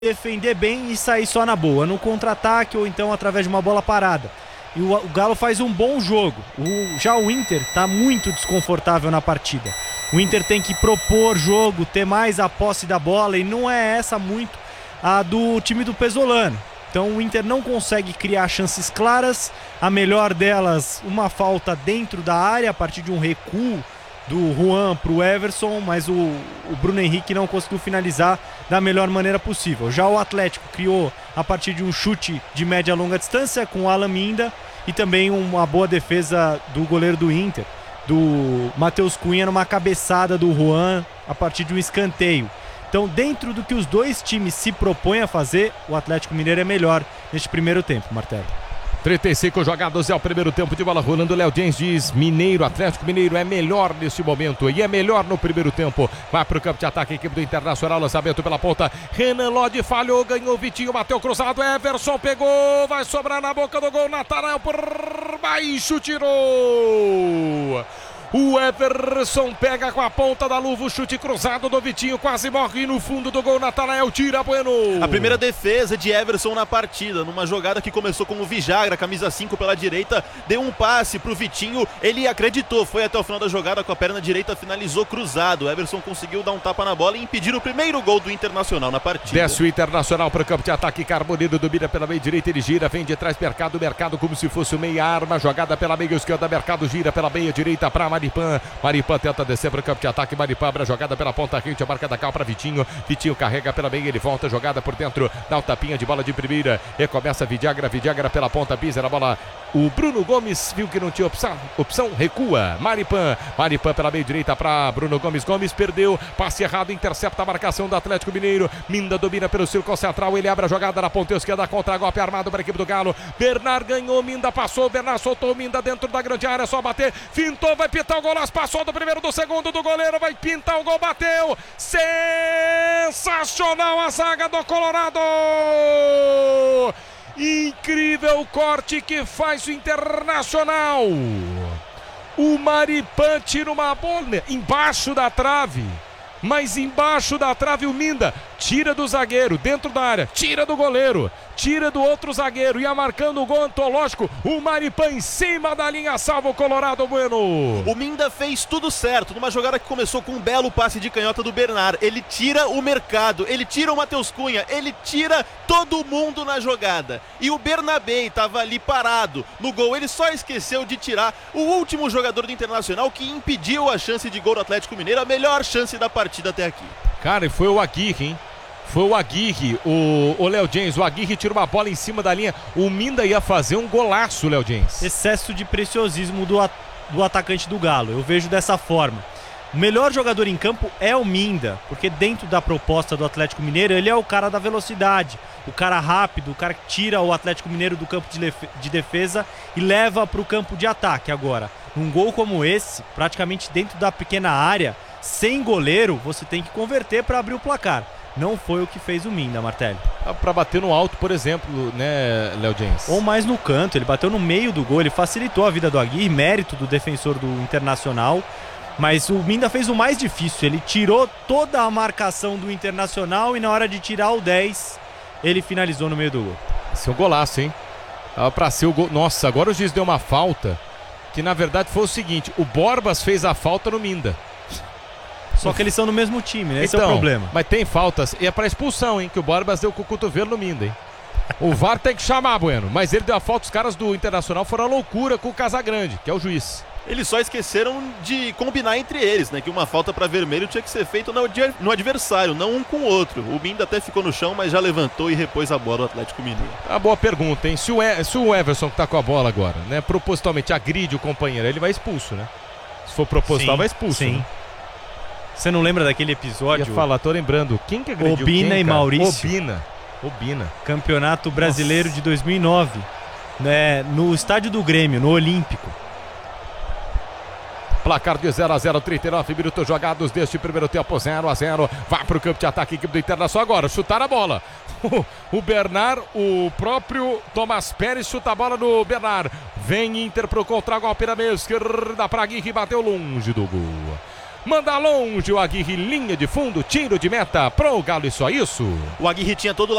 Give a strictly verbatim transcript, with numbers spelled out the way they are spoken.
defender bem e sair só na boa, no contra-ataque ou então através de uma bola parada. E o, o Galo faz um bom jogo. O, já o Inter está muito desconfortável na partida. O Inter tem que propor jogo, ter mais a posse da bola, e não é essa muito a do time do Pesolano. Então o Inter não consegue criar chances claras. A melhor delas, uma falta dentro da área a partir de um recuo do Juan para o Everson, mas o, o Bruno Henrique não conseguiu finalizar da melhor maneira possível. Já o Atlético criou a partir de um chute de média a longa distância com o Alan Minda e também uma boa defesa do goleiro do Inter, do Matheus Cunha, numa cabeçada do Juan a partir de um escanteio. Então, dentro do que os dois times se propõem a fazer, o Atlético Mineiro é melhor neste primeiro tempo, Martelo. trinta e cinco jogados é o primeiro tempo de bola rolando. Léo James diz: Mineiro, Atlético Mineiro é melhor nesse momento e é melhor no primeiro tempo. Vai para o campo de ataque a equipe do Internacional, lançamento pela ponta. Renan Lodi falhou, ganhou Vitinho, bateu cruzado. Everson pegou, vai sobrar na boca do gol. Natanael por baixo, tirou. O Everson pega com a ponta da luva o chute cruzado do Vitinho, quase morre no fundo do gol. Natanael tira, Bueno. A primeira defesa de Everson na partida, numa jogada que começou com o Vijagra, camisa cinco pela direita, deu um passe pro Vitinho, ele acreditou, foi até o final da jogada com a perna direita, finalizou cruzado. O Everson conseguiu dar um tapa na bola e impedir o primeiro gol do Internacional na partida. Desce o Internacional para o campo de ataque, Carbonino domina pela meia direita, ele gira, vem de trás, Mercado, Mercado como se fosse o meia arma, jogada pela meia esquerda, Mercado gira pela meia direita para Maripan, Maripan tenta descer para o campo de ataque, Maripan abre a jogada pela ponta rente, a marca da cal para Vitinho, Vitinho carrega pela meia, ele volta, jogada por dentro, dá o tapinha de bola de primeira, recomeça Vijagra, Vijagra pela ponta, pisa na bola, o Bruno Gomes viu que não tinha opção, opção recua, Maripan, Maripan pela meia direita para Bruno Gomes, Gomes perdeu, passe errado, intercepta a marcação do Atlético Mineiro, Minda domina pelo círculo central, ele abre a jogada na ponta esquerda, contra golpe armado para a equipe do Galo, Bernard ganhou, Minda passou, Bernard soltou, Minda dentro da grande área, só bater, fintou, vai pintar o golaço, passou do primeiro, do segundo, do goleiro, vai pintar o gol, bateu, sensacional a zaga do Colorado, incrível corte que faz o Internacional, o Maripan tira uma bola embaixo da trave, mas embaixo da trave o Minda tira do zagueiro, dentro da área, tira do goleiro, tira do outro zagueiro, ia marcando o gol antológico, o Maripan em cima da linha, salva o Colorado, Bueno. O Minda fez tudo certo, numa jogada que começou com um belo passe de canhota do Bernard, ele tira o Mercado, ele tira o Matheus Cunha, ele tira todo mundo na jogada, e o Bernabé estava ali parado no gol, ele só esqueceu de tirar o último jogador do Internacional que impediu a chance de gol do Atlético Mineiro, a melhor chance da partida até aqui. Cara, e foi o Aguirre, hein? Foi o Aguirre, o, o Léo James, o Aguirre tira uma bola em cima da linha, o Minda ia fazer um golaço, Léo James. Excesso de preciosismo do, at do atacante do Galo, eu vejo dessa forma. O melhor jogador em campo é o Minda, porque dentro da proposta do Atlético Mineiro, ele é o cara da velocidade, o cara rápido, o cara que tira o Atlético Mineiro do campo de, de defesa e leva para o campo de ataque. Agora, num gol como esse, praticamente dentro da pequena área, sem goleiro, você tem que converter para abrir o placar. Não foi o que fez o Minda, Martelli. Para bater no alto, por exemplo, né, Léo James? Ou mais no canto, ele bateu no meio do gol, ele facilitou a vida do Aguirre, mérito do defensor do Internacional. Mas o Minda fez o mais difícil, ele tirou toda a marcação do Internacional e na hora de tirar o dez, ele finalizou no meio do gol. Esse é um golaço, hein? Tava pra ser o gol. Nossa, agora o juiz deu uma falta, que na verdade foi o seguinte, o Borbas fez a falta no Minda. Só que eles são no mesmo time, né? Esse então, é o problema. Mas tem faltas, e é pra expulsão, hein? Que o Borbas deu com o cotovelo no Minda, hein? O V A R tem que chamar, Bueno. Mas ele deu a falta, os caras do Internacional foram a loucura com o Casagrande, que é o juiz. Eles só esqueceram de combinar entre eles, né? Que uma falta para vermelho tinha que ser feita no adversário, não um com o outro. O Minda até ficou no chão, mas já levantou e repôs a bola do Atlético Mineiro. A boa pergunta, hein? Se o, e se o Everson, que tá com a bola agora, né? Propositalmente agride o companheiro, ele vai expulso, né? Se for proposital, sim, vai expulso. Sim. Né? Você não lembra daquele episódio? Eu ia falar, tô lembrando. Quem que agrediu Obina quem, e Maurício. Obina. Obina. Campeonato Brasileiro Nossa. de dois mil e nove. Né, no estádio do Grêmio, no Olímpico. Placar de zero a zero, trinta e nove minutos jogados deste primeiro tempo, zero a zero. Vai pro campo de ataque, equipe do Internacional agora, chutar a bola. O Bernard, o próprio Tomás Pérez chuta a bola no Bernard. Vem Inter pro contra-golpe na meia esquerda pra Aguirre, bateu longe do gol. manda longe o Aguirre, linha de fundo, tiro de meta pro Galo e só isso. O Aguirre tinha todo